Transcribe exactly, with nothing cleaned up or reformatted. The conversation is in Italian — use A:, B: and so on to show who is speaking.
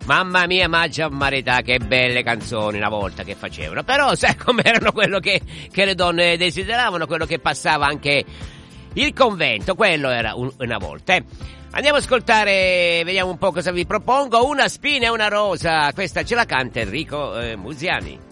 A: Mamma mia, Maggia Marità, che belle canzoni una volta che facevano. Però sai com'erano quello che, che le donne desideravano, quello che passava anche il convento, quello era un, una volta. Eh. Andiamo ad ascoltare, vediamo un po' cosa vi propongo. Una spina e una rosa, questa ce la canta Enrico eh, Musiani.